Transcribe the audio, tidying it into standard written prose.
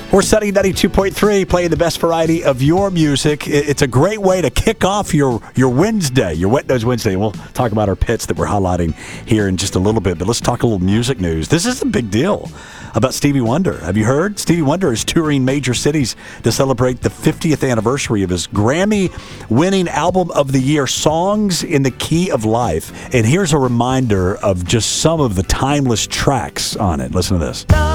We're Sunny 92.3, playing the best variety of your music. It's a great way to kick off your Wednesday, your Wet Nose Wednesday. We'll talk about our pits that we're highlighting here in just a little bit, but let's talk a little music news. This is a big deal about Stevie Wonder. Have you heard? Stevie Wonder is touring major cities to celebrate the 50th anniversary of his Grammy-winning album of the year, Songs in the Key of Life. And here's a reminder of just some of the timeless tracks on it. Listen to this.